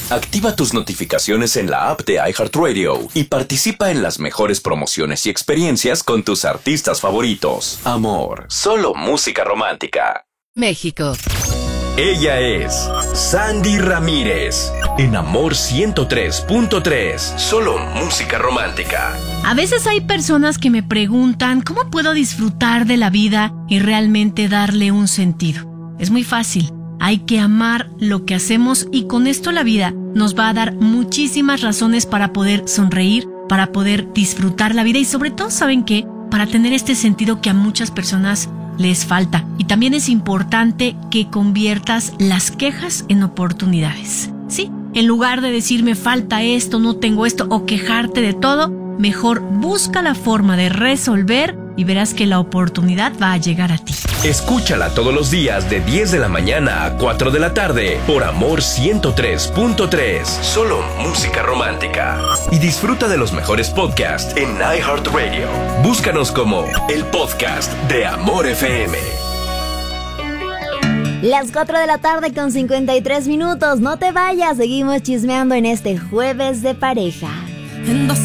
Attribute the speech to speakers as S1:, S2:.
S1: Activa tus notificaciones en la app de iHeartRadio y participa en las mejores promociones y experiencias con tus artistas favoritos. Amor, solo música romántica.
S2: México.
S1: Ella es Sandy Ramírez, en Amor 103.3, solo música romántica.
S3: A veces hay personas que me preguntan cómo puedo disfrutar de la vida y realmente darle un sentido. Es muy fácil, hay que amar lo que hacemos y con esto la vida nos va a dar muchísimas razones para poder sonreír, para poder disfrutar la vida y sobre todo, ¿saben qué? Para tener este sentido que a muchas personas les falta. Y también es importante que conviertas las quejas en oportunidades. Sí, en lugar de decir me falta esto, no tengo esto o quejarte de todo, mejor busca la forma de resolver y verás que la oportunidad va a llegar a ti.
S1: Escúchala todos los días de 10 de la mañana a 4 de la tarde por Amor 103.3, solo música romántica. Y disfruta de los mejores podcasts en iHeartRadio. Búscanos como el podcast de Amor FM.
S4: Las 4 de la tarde con 53 minutos. No te vayas, seguimos chismeando en este jueves de pareja.